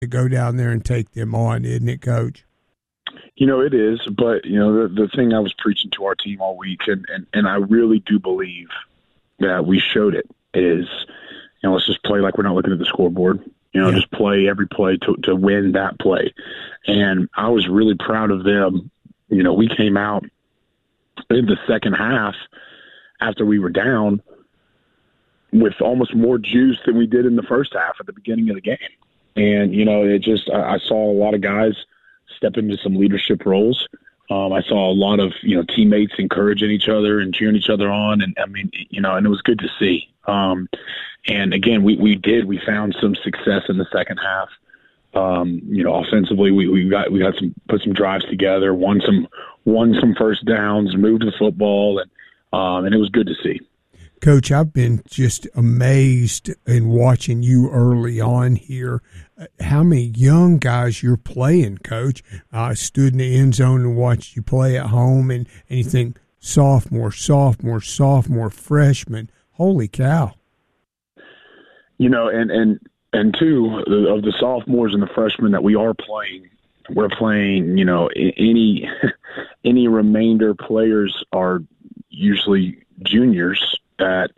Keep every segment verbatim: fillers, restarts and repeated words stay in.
to go down there and take them on, isn't it, Coach? You know, it is, but, you know, the, the thing I was preaching to our team all week, and, and, and I really do believe that we showed it, is, you know, let's just play like we're not looking at the scoreboard. You know, yeah. just play every play to, to win that play. And I was really proud of them. You know, we came out in the second half after we were down with almost more juice than we did in the first half at the beginning of the game. And, you know, it just, I, I saw a lot of guys step into some leadership roles. Um, I saw a lot of, you know, teammates encouraging each other and cheering each other on. And I mean, you know, and it was good to see. Um, and again, we, we did, we found some success in the second half. Um, you know, offensively, we, we got, we got some, put some drives together, won some, won some first downs, moved the football, and, um, and it was good to see. Coach, I've been just amazed in watching you early on here. How many young guys you're playing, Coach? I stood in the end zone and watched you play at home, and, and you think, sophomore, sophomore, sophomore, freshman. Holy cow. You know, and, and, and two, of the sophomores and the freshmen that we are playing, we're playing, you know, any any remainder players are usually juniors that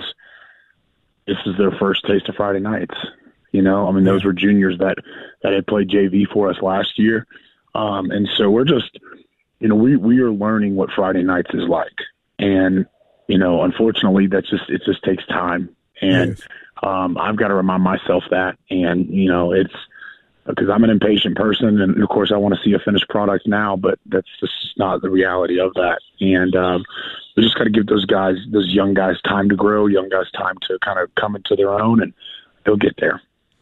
this is their first taste of Friday nights. You know, I mean, those were juniors that, that had played J V for us last year. Um, and so we're just, you know, we, we are learning what Friday nights is like. And, you know, unfortunately, that's just, it just takes time. And yes. um, I've got to remind myself that. And, you know, it's because I'm an impatient person. And, of course, I want to see a finished product now, but that's just not the reality of that. And um, we just got to give those guys, those young guys, time to grow, young guys time to kind of come into their own, and they'll get there.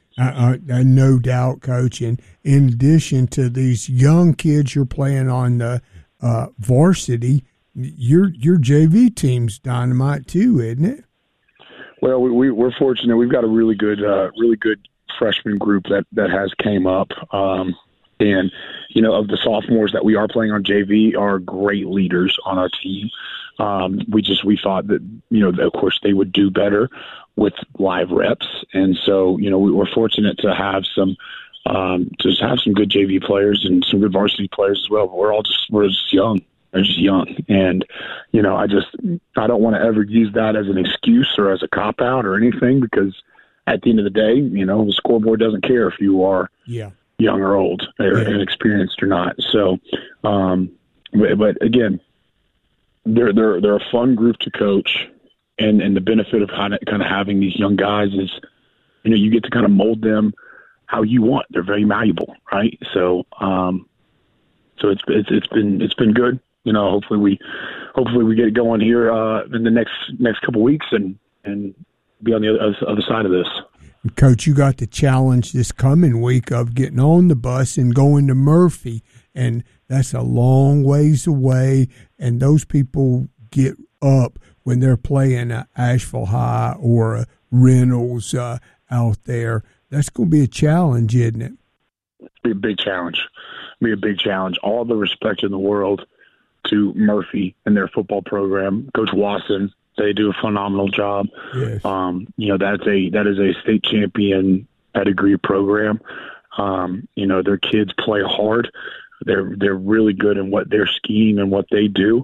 I, I, I no doubt, Coach. And in addition to these young kids you're playing on the uh, varsity, your your J V team's dynamite too, isn't it? Well, we, we we're fortunate. We've got a really good, uh, really good freshman group that that has came up. Um, and you know, of the sophomores that we are playing on J V are great leaders on our team. Um, we just we thought that you know, of course, they would do better with live reps, and so you know, we were fortunate to have some um, to have some good J V players and some good varsity players as well. But we're all just we're just young. They're just young, and you know, I just I don't want to ever use that as an excuse or as a cop out or anything, because at the end of the day, you know, the scoreboard doesn't care if you are yeah. young or old, or yeah. inexperienced or not. So, um, but, but again, they're they're they're a fun group to coach, and and the benefit of kind of kind of having these young guys is, you know, you get to kind of mold them how you want. They're very malleable, right? So, um, so it's it's it's been it's been good. You know, hopefully we hopefully we get it going here uh, in the next next couple of weeks, and and be on the other, other side of this. Coach, you got the challenge this coming week of getting on the bus and going to Murphy, and that's a long ways away, and those people get up when they're playing a Asheville High or a Reynolds uh, out there. That's going to be a challenge, isn't it? Be a big challenge. Be a big challenge. All the respect in the world to Murphy and their football program. Coach Wasson, they do a phenomenal job. Yes. Um, you know, that's a that is a state champion pedigree program. Um, you know, their kids play hard. They're they're really good in what they're scheme and what they do.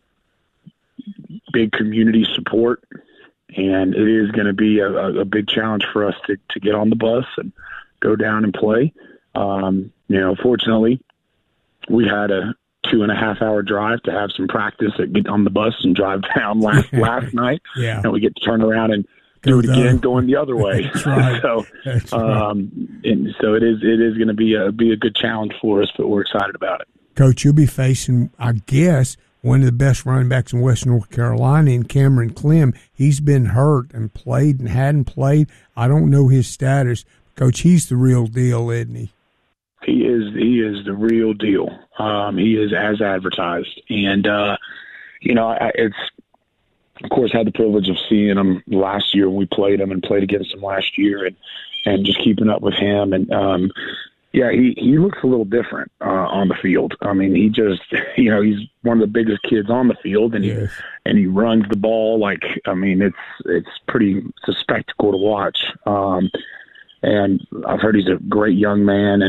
Big community support, and it is going to be a, a big challenge for us to, to get on the bus and go down and play. Um, you know, fortunately, we had a two and a half hour drive to have some practice and get on the bus and drive down last last night. Yeah. And we get to turn around and Go do it again, down. going the other way. That's right. so, That's right. um, and so it is. It is going to be a be a good challenge for us, but we're excited about it. Coach, you'll be facing, I guess, one of the best running backs in Western North Carolina, in Cameron Clem. He's been hurt and played and hadn't played. I don't know his status. Coach, he's the real deal, isn't he? He is. He is the real deal. Um, he is as advertised, and uh, you know, I, it's of course had the privilege of seeing him last year. We played him and played against him last year, and and just keeping up with him. And um, yeah, he he looks a little different uh, on the field. I mean, he just you know he's one of the biggest kids on the field, and Yes. he and he runs the ball like I mean it's it's pretty it's a spectacle to watch. Um, and I've heard he's a great young man. And